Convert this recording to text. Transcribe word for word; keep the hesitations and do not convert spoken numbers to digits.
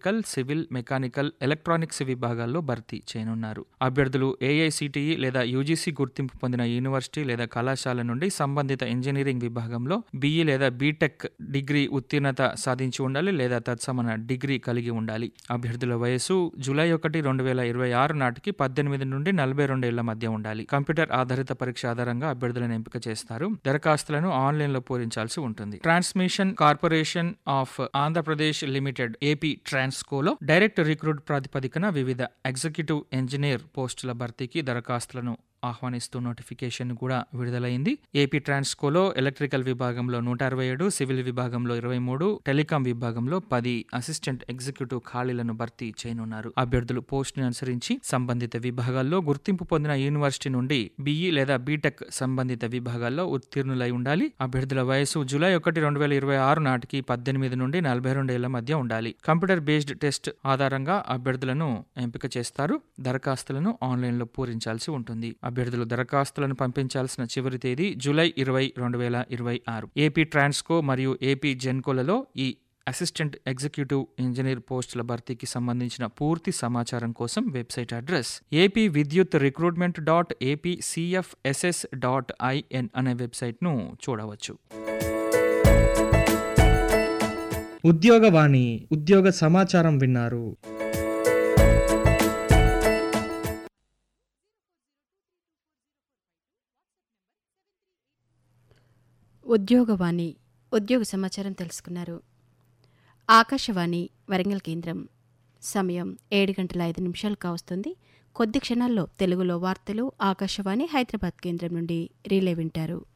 Electrical, civil, mechanical, electronics విభాగాల్లో భర్తీ చేయనున్నారు. అభ్యర్థులు ఏఐసిటిఈ లేదా యూజీసీ గుర్తింపు పొందిన యూనివర్సిటీ లేదా కళాశాల నుండి సంబంధిత ఇంజనీరింగ్ విభాగంలో బీఈ లేదా బీటెక్ డిగ్రీ ఉత్తీర్ణత సాధించి ఉండాలి లేదా తత్సమాన డిగ్రీ కలిగి ఉండాలి. అభ్యర్థుల వయసు జూలై ఒకటి రెండు వేల ఇరవై ఆరు నాటికి పద్దెనిమిది నుండి నలభై రెండు ఏళ్ల మధ్య ఉండాలి. కంప్యూటర్ ఆధారిత పరీక్ష ఆధారంగా అభ్యర్థులను ఎంపిక చేస్తారు. దరఖాస్తులను ఆన్లైన్ లో పూరించాల్సి ఉంటుంది. Transmission corporation of Andhra Pradesh limited AP ట్రాన్స్కోలో direct recruit ప్రాతిపదికన వివిధ ఎగ్జిక్యూటివ్ ఇంజనీర్ పోస్టుల భర్తీకి దరఖాస్తులను ఆహ్వానిస్తూ నోటిఫికేషన్ కూడా విడుదలైంది. ఏపీ ట్రాన్స్కోలో ఎలక్ట్రికల్ విభాగంలో నూట అరవై ఏడు, సివిల్ విభాగంలో ఇరవై మూడు, టెలికాం విభాగంలో పది అసిస్టెంట్ ఎగ్జిక్యూటివ్ ఖాళీలను భర్తీ చేయనున్నారు. అభ్యర్థులు పోస్టుని అనుసరించి సంబంధిత విభాగాల్లో గుర్తింపు పొందిన యూనివర్సిటీ నుండి బీఈ లేదా బీటెక్ సంబంధిత విభాగాల్లో ఉత్తీర్ణులై ఉండాలి. అభ్యర్థుల వయసు జూలై ఒకటి రెండు వేల ఇరవై ఆరు నాటికి పద్దెనిమిది నుండి నలభై రెండు ఏళ్ల మధ్య ఉండాలి. కంప్యూటర్ బేస్డ్ టెస్ట్ ఆధారంగా అభ్యర్థులను ఎంపిక చేస్తారు. దరఖాస్తులను ఆన్లైన్ లో పూరించాల్సి ఉంటుంది. అభ్యర్థులు దరఖాస్తులను పంపించాల్సిన చివరి తేదీ జూలై ఇరవై రెండు వేల ఇరవై ఆరు. ఏపీ ట్రాన్స్కో మరియు ఏపీ జెన్కోలలో ఈ అసిస్టెంట్ ఎగ్జిక్యూటివ్ ఇంజనీర్ పోస్టుల భర్తీకి సంబంధించిన పూర్తి సమాచారం కోసం వెబ్సైట్ అడ్రస్ ఏపీ విద్యుత్ recruitment dot AP CFSS dot IN అనే వెబ్సైట్ను చూడవచ్చు. ఉద్యోగవాణి ఉద్యోగ సమాచారం విన్నారు. ఉద్యోగవాణి ఉద్యోగ సమాచారం తెలుసుకున్నారు. ఆకాశవాణి వరంగల్ కేంద్రం. సమయం ఏడు గంటల ఐదు నిమిషాలు కావస్తుంది. కొద్ది క్షణాల్లో తెలుగులో వార్తలు ఆకాశవాణి హైదరాబాద్ కేంద్రం నుండి రీలే వింటారు.